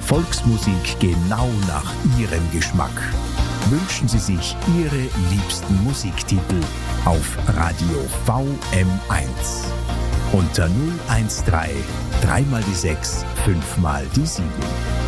Volksmusik genau nach Ihrem Geschmack. Wünschen Sie sich Ihre liebsten Musiktitel auf Radio VM1. Unter 013 3 mal die 6, 5 mal die 7.